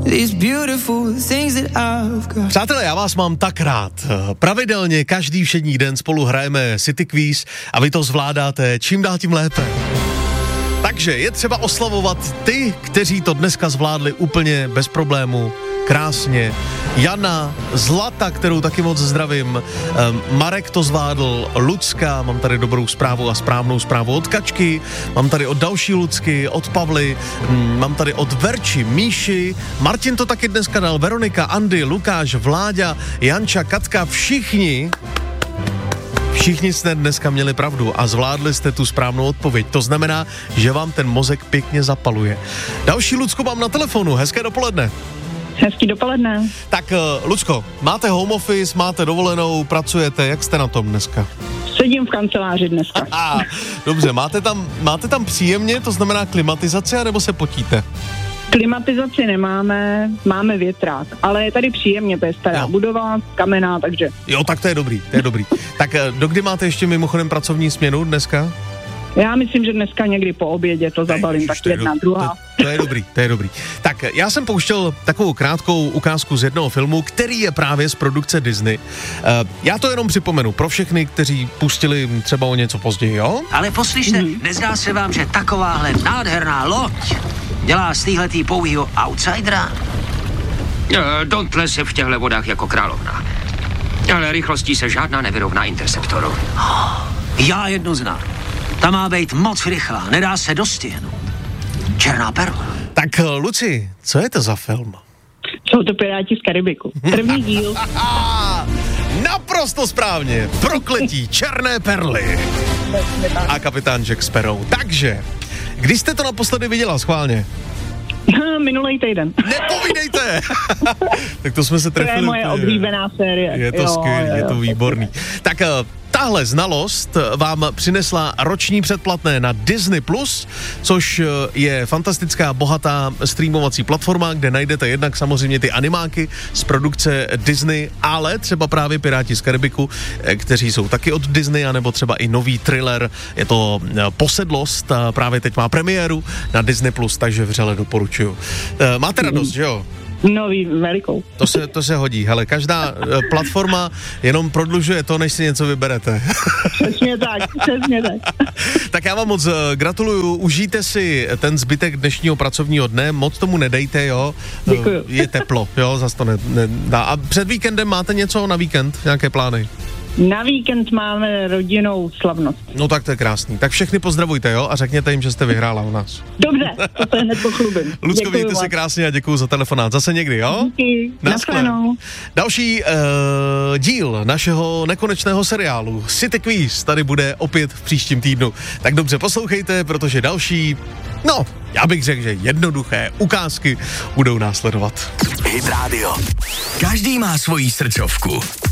Přátelé, já vás mám tak rád. Pravidelně každý všední den spolu hrajeme City Quiz a vy to zvládáte čím dál tím lépe. Takže je třeba oslavovat ty, kteří to dneska zvládli úplně bez problému, krásně. Jana, Zlata, kterou taky moc zdravím, Marek to zvládl, Lucka, mám tady dobrou zprávu a správnou zprávu od Kačky, mám tady od další Lucky, od Pavly, mám tady od Verči, Míši, Martin to taky dneska dal, Veronika, Andy, Lukáš, Vláďa, Janča, Katka, všichni jste dneska měli pravdu a zvládli jste tu správnou odpověď. To znamená, že vám ten mozek pěkně zapaluje. Další Lucku mám na telefonu, hezké dopoledne. Hezký dopoledne. Tak, Lucko, máte home office, máte dovolenou, pracujete, jak jste na tom dneska? Sedím v kanceláři dneska. Dobře, máte tam příjemně, to znamená klimatizace, nebo se potíte? Klimatizaci nemáme, máme větrák, ale je tady příjemně, to je stará budova, kamenná, takže... Jo, tak to je dobrý. Tak dokdy máte ještě mimochodem pracovní směnu dneska? Já myslím, že dneska někdy po obědě to zabalím, tak jedna, druhá. To je dobrý. Tak já jsem pouštěl takovou krátkou ukázku z jednoho filmu, který je právě z produkce Disney. Já to jenom připomenu pro všechny, kteří pustili třeba o něco později, jo? Ale poslyšte, nezdá se vám, že takováhle nádherná loď dělá z téhletý pouhýho outsidera? Don't se v těchto vodách jako královna. Ale rychlostí se žádná nevyrovná Interceptoru. Já jednu znám. Ta má být moc rychlá, nedá se dostihnout. Černá perla. Tak, Luci, co je to za film? Jsou to Piráti z Karibiku. První díl. Naprosto správně. Prokletí černé perly. A kapitán Jack Sparrow. Takže, když jste to naposledy viděla schválně? Minulý týden. Nepovídejte! Tak to jsme se trefili. To je moje oblíbená série. Je to skvělý, je to výborný. Tak tahle znalost vám přinesla roční předplatné na Disney+, což je fantastická, bohatá streamovací platforma, kde najdete jednak samozřejmě ty animáky z produkce Disney, ale třeba právě Piráti z Karibiku, kteří jsou taky od Disney, anebo třeba i nový thriller, je to Posedlost, právě teď má premiéru na Disney+, takže vřele doporučuju. Máte radost, že jo? No, velikou. To se hodí. Hele, každá platforma jenom prodlužuje to, než si něco vyberete. Přesně tak. Tak já vám moc gratuluju, užijte si ten zbytek dnešního pracovního dne, moc tomu nedejte, jo. Děkuju. Je teplo, jo, zas to nedá. A před víkendem máte něco na víkend, nějaké plány? Na víkend máme rodinnou slavnost. No tak to je krásný. Tak všechny pozdravujte, jo, a řekněte jim, že jste vyhrála u nás. Dobře, to se hned pochlubím. Lucko, mějte se krásně a děkuju za telefonát. Zase někdy, jo? Díky, naschledanou. Další díl našeho nekonečného seriálu City Quiz tady bude opět v příštím týdnu. Tak dobře poslouchejte, protože další, no, já bych řekl, že jednoduché ukázky budou následovat. Hit Radio. Každý má svoji srdcovku.